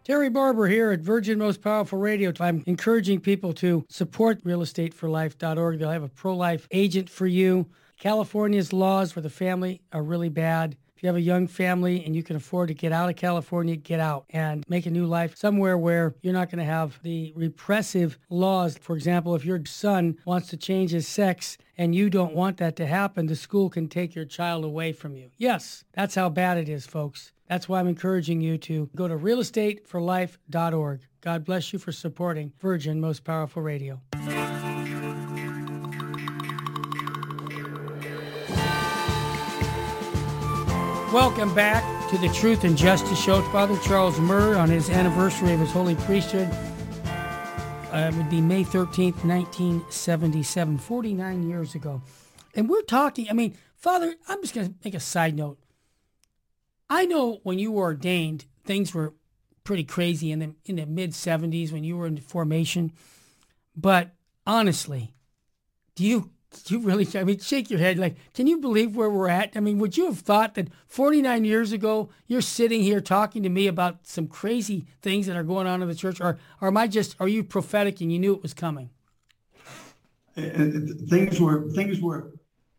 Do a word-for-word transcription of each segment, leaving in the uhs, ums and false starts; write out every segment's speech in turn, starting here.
Terry Barber here at Virgin Most Powerful Radio. I'm encouraging people to support real estate for life dot org. They'll have a pro-life agent for you. California's laws for the family are really bad. If you have a young family and you can afford to get out of California, get out and make a new life somewhere where you're not going to have the repressive laws. For example, if your son wants to change his sex and you don't want that to happen, the school can take your child away from you. Yes, that's how bad it is, folks. That's why I'm encouraging you to go to real estate for life dot org. God bless you for supporting Virgin Most Powerful Radio. Welcome back to the Truth and Justice Show. Father Charles Murr on his anniversary of his holy priesthood. Uh, it would be May thirteenth, nineteen seventy-seven, forty-nine years ago. And we're talking, I mean, Father, I'm just going to make a side note. I know when you were ordained, things were pretty crazy in the in the mid-seventies when you were in formation. But honestly, do you do you really, I mean, shake your head. Like, can you believe where we're at? I mean, would you have thought that forty-nine years ago, you're sitting here talking to me about some crazy things that are going on in the church? Or, or am I just, are you prophetic and you knew it was coming? Things were, things were,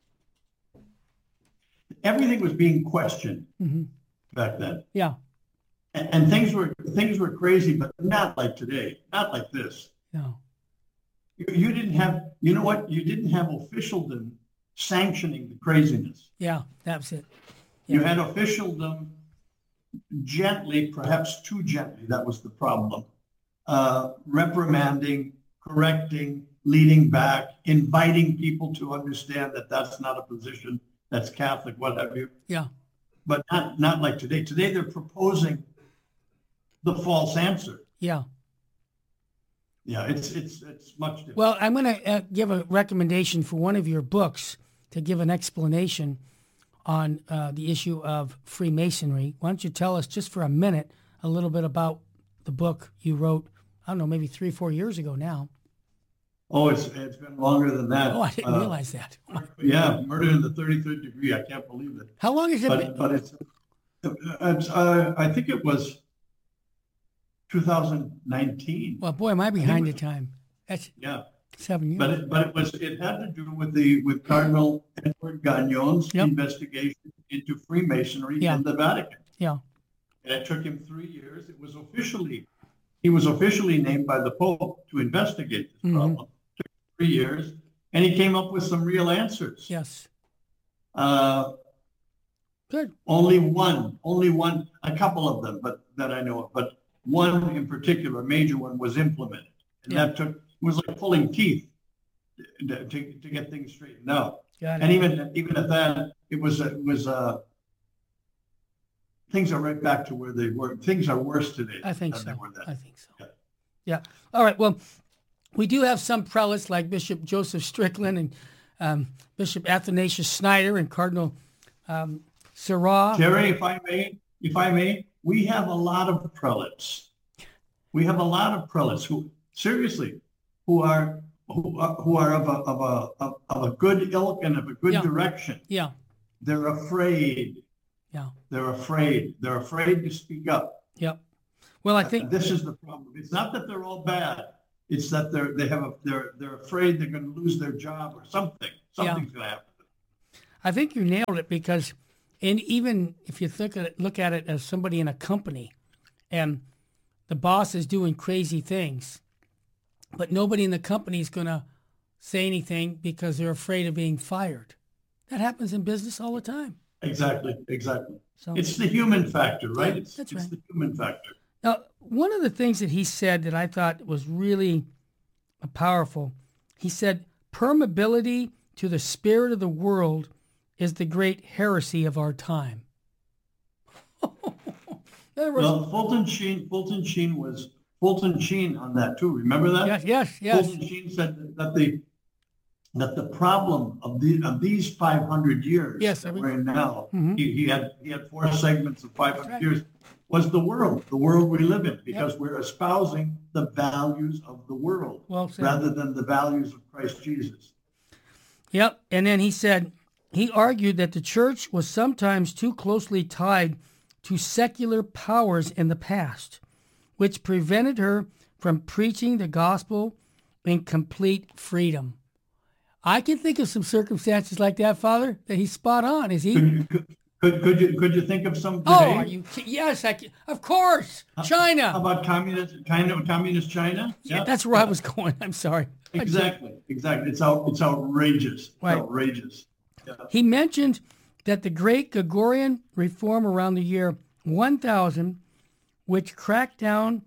everything was being questioned. Mm-hmm. Back then. Yeah. And, and things were things were crazy, but not like today. Not like this. No. You, you didn't have, you know what? You didn't have officialdom sanctioning the craziness. Yeah, that's it. Yeah. You had officialdom gently, perhaps too gently, that was the problem, uh, reprimanding, correcting, leading back, inviting people to understand that that's not a position that's Catholic, what have you. Yeah. But not not like today. Today they're proposing the false answer. Yeah. Yeah, it's it's it's much different. Well, I'm going to uh, give a recommendation for one of your books to give an explanation on uh, the issue of Freemasonry. Why don't you tell us just for a minute a little bit about the book you wrote, I don't know, maybe three, four years ago now. Oh, it's it's been longer than that. Oh, I didn't uh, realize that. Yeah, Murder in the thirty-third Degree. I can't believe it. How long has it but, been? But it's, it's uh, I think it was two thousand nineteen. Well, boy, am I behind the time. That's yeah, seven years. But it, but it was it had to do with the with Cardinal Edward Gagnon's yep. investigation into Freemasonry yeah. in the Vatican. Yeah, and it took him three years. It was officially he was officially named by the Pope to investigate this mm-hmm. problem. Three years, and he came up with some real answers. Yes. Uh, Good. Only one, only one, a couple of them, but that I know of, but one in particular, a major one, was implemented, and yeah. that took it was like pulling teeth to, to, to get things straightened out. Got it. And even even at that, it was it was uh, things are right back to where they were. Things are worse today. I think than so. They were then. I think so. Yeah. yeah. All right. Well. We do have some prelates like Bishop Joseph Strickland and um, Bishop Athanasius Snyder and Cardinal um, Seurat. Terry, if I may, if I may, we have a lot of prelates. We have a lot of prelates who, seriously, who are who are, who are of a of a of, of a good ilk and of a good yeah. direction. Yeah. They're afraid. Yeah. They're afraid. They're afraid to speak up. Yep. Well, I think uh, this is the problem. It's not that they're all bad. It's that they're they have a they're they're afraid they're going to lose their job or something. Something's yeah. going to happen. I think you nailed it because, and even if you look at it, look at it as somebody in a company, and the boss is doing crazy things, but nobody in the company is going to say anything because they're afraid of being fired. That happens in business all the time. Exactly, exactly. So, it's the human factor, right? Yeah, it's that's it's right. the human factor. Now, one of the things that he said that I thought was really powerful, he said, permeability to the spirit of the world is the great heresy of our time. Well, Fulton Sheen, Fulton Sheen was Fulton Sheen on that too. Remember that? Yes, yes, yes. Fulton Sheen said that the that the problem of the of these five hundred years yes, that I mean, we're in now, mm-hmm. he, he had he had four segments of five hundred right. years, was the world, the world we live in, because yep. we're espousing the values of the world well rather than the values of Christ Jesus. Yep. And then he said, he argued that the church was sometimes too closely tied to secular powers in the past, which prevented her from preaching the gospel in complete freedom. I can think of some circumstances like that, Father, that he's spot on. Is he? Could you, could, could, could you could you think of some today? Oh, are you? Yes, I can, of course. China. How about communist China? Communist China? Yeah, that's where I was going. I'm sorry. Exactly, exactly. It's out. It's outrageous. It's Right. outrageous. Yeah. He mentioned that the Great Gregorian reform around the year one thousand, which cracked down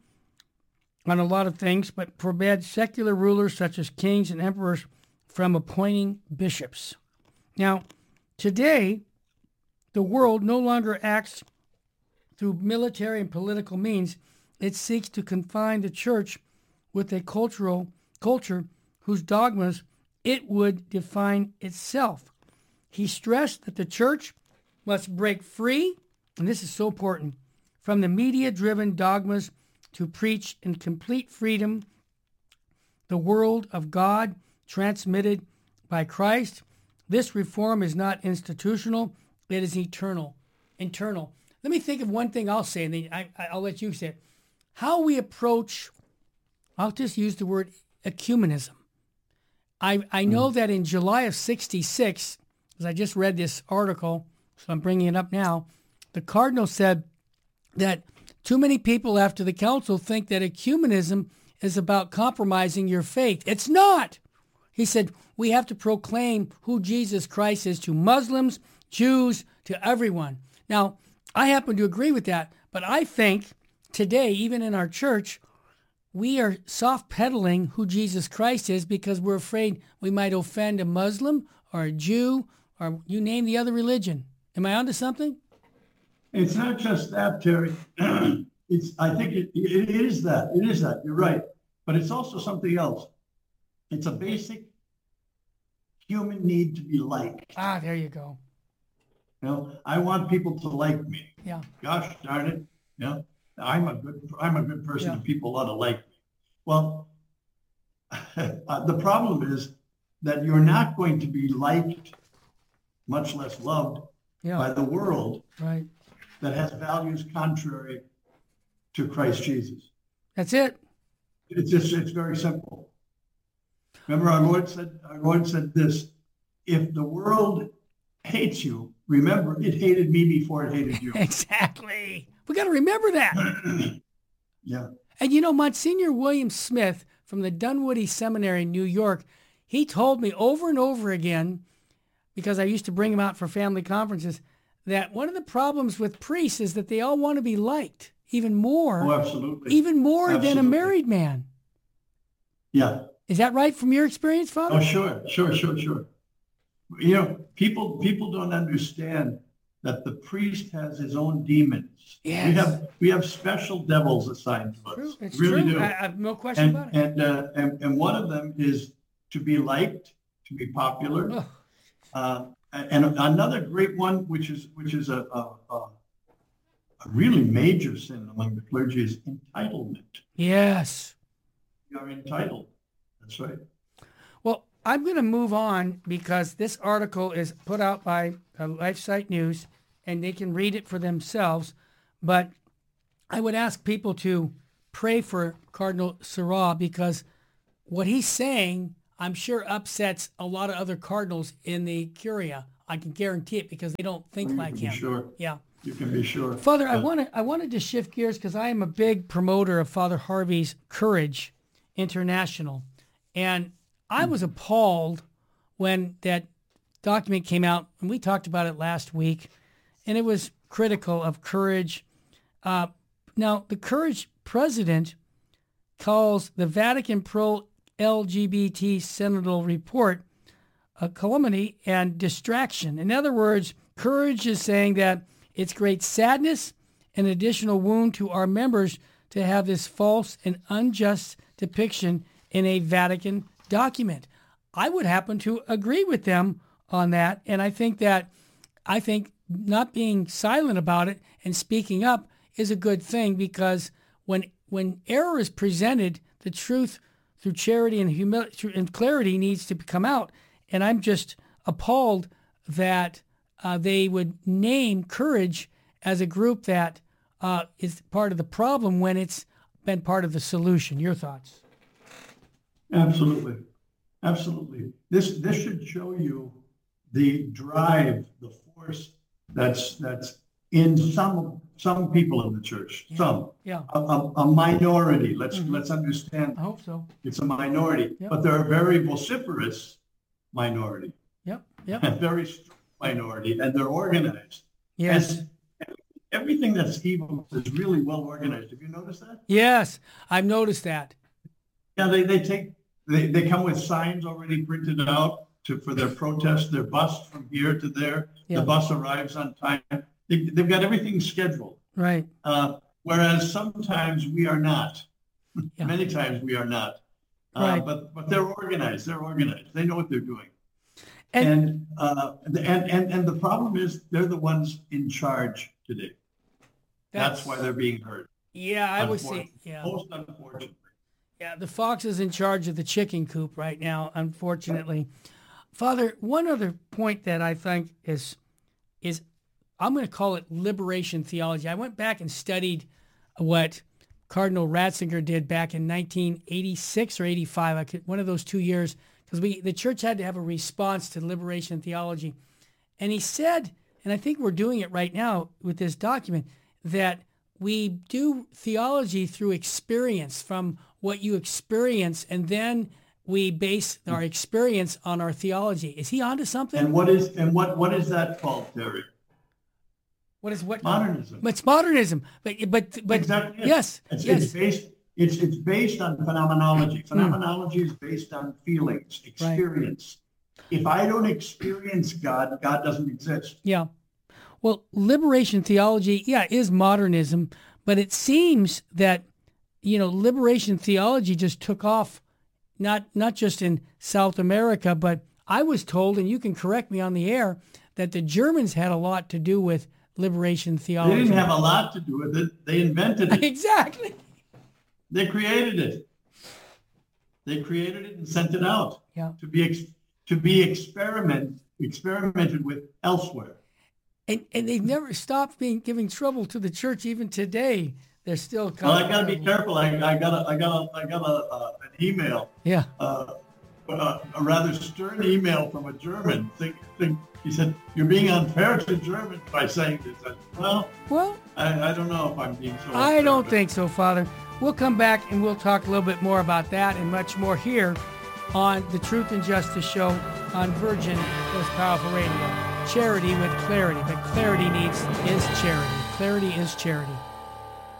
on a lot of things, but forbade secular rulers such as kings and emperors from appointing bishops. Now, today, the world no longer acts through military and political means. It seeks to confine the church with a cultural culture whose dogmas it would define itself. He stressed that the church must break free, and this is so important, from the media-driven dogmas to preach in complete freedom the word of God transmitted by Christ. This reform is not institutional, it is eternal, internal. Let me think of one thing I'll say, and then I, I'll let you say it. How we approach, I'll just use the word ecumenism. I, I know mm. that in July of sixty-six, as I just read this article, so I'm bringing it up now, the Cardinal said that too many people after the council think that ecumenism is about compromising your faith. It's not. He said, we have to proclaim who Jesus Christ is to Muslims, Jews, to everyone. Now, I happen to agree with that, but I think today, even in our church, we are soft-pedaling who Jesus Christ is because we're afraid we might offend a Muslim or a Jew or you name the other religion. Am I onto something? It's not just that, Terry. It's. I think it, it is that. It is that. You're right. But it's also something else. It's a basic human need to be liked. Ah, there you go. You know, I want people to like me. Yeah. Gosh darn it. You know, I'm a good. I'm a good person, Yeah. and people ought to like me. Well, uh, the problem is that you're not going to be liked, much less loved, Yeah. by the world Right. that has values contrary to Christ Jesus. That's it. It's just, it's very simple. Remember, our Lord said, our Lord said this, if the world hates you, remember it hated me before it hated you. Exactly. We got to remember that. Yeah. And you know, Monsignor William Smith from the Dunwoody Seminary in New York, he told me over and over again, because I used to bring him out for family conferences, that one of the problems with priests is that they all want to be liked even more, Oh, absolutely. even more than a Absolutely. married man. Yeah. Is that right from your experience, Father? Oh, sure, sure, sure, sure. You know, people people don't understand that the priest has his own demons. Yes. We have we have special devils assigned to us. True. It's really true. do. I, I have no question And about it. and, uh, and and one of them is to be liked, to be popular. Ugh. Uh, and another great one, which is which is a, a, a, a really major sin among the clergy, is entitlement. Yes. You are entitled. That's right. Well, I'm going to move on because this article is put out by uh, LifeSite News, and they can read it for themselves. But I would ask people to pray for Cardinal Sarah because what he's saying, I'm sure, upsets a lot of other cardinals in the Curia. I can guarantee it because they don't think You like can be him. sure. Yeah. You can be sure. Father, I Uh, wanted I wanted to shift gears because I am a big promoter of Father Harvey's Courage International, and I was appalled when that document came out, and we talked about it last week, and it was critical of Courage. Uh, now, the Courage president calls the Vatican pro-L G B T Synodal report a calumny and distraction. In other words, Courage is saying that it's great sadness and additional wound to our members to have this false and unjust depiction in a Vatican document. I would happen to agree with them on that, and I think that I think not being silent about it and speaking up is a good thing because when when error is presented, the truth through charity and humility and clarity needs to come out. And I'm just appalled that uh, they would name Courage as a group that uh, is part of the problem when it's been part of the solution. Your thoughts? Absolutely. Absolutely. This this should show you the drive, the force that's that's in some some people in the church. Yeah. Some. Yeah. A, a, a minority. Let's Mm-hmm. let's understand I hope so. it's a minority. Yep. But they're a very vociferous minority. Yep. Yep. A very strong minority, and they're organized. Yes. And everything that's evil is really well organized. Have you noticed that? Yes. I've noticed that. Yeah, they, they take they, they come with signs already printed out to for their protest, their bus from here to there. Yeah. The bus arrives on time. They, they've got everything scheduled. Right. Uh, whereas sometimes we are not. Yeah. Many times we are not. Uh, Right. But but they're organized. They're organized. They know what they're doing. And, And uh, and and and the problem is they're the ones in charge today. That's, why they're being hurt. Yeah, I would say, Unfortunately. yeah. Most unfortunately. Yeah, the fox is in charge of the chicken coop right now, unfortunately. Father, one other point that I think is, is I'm going to call it liberation theology. I went back and studied what Cardinal Ratzinger did back in nineteen eighty-six or eighty-five, I could, one of those two years, because we the church had to have a response to liberation theology. And he said, and I think we're doing it right now with this document, that we do theology through experience, from what you experience, and then we base our experience on our theology. Is he onto something? And what is and what what is that called, Terry? What is what? Modernism. It's modernism. But but but Exactly. yes, It's, yes. it's based it's it's based on phenomenology. Phenomenology is based on feelings, experience. If I don't experience God, God doesn't exist. Yeah. Well, liberation theology, yeah, is modernism, but it seems that, you know, liberation theology just took off, not not just in South America, but I was told, and you can correct me on the air, that the Germans had a lot to do with liberation They theology. didn't have a lot to do with it. They invented it. Exactly. They created it. They created it and sent it out Yeah. to be ex- to be experiment experimented with elsewhere. And and they've never stopped being giving trouble to the church even today. They're still Well, causing I got to be trouble. careful. I, I got a, I got a, I got a, uh, an email, Yeah. uh, a, a rather stern email from a German. Think, think, he said, "You're being unfair to Germans by saying this." I said, well, Well, I, I don't know if I'm being so. I unfair, don't but- think so, Father. We'll come back and we'll talk a little bit more about that and much more here on the Truth and Justice Show on Virgin Most Powerful Radio. Charity with clarity, but clarity needs is charity. Clarity is charity.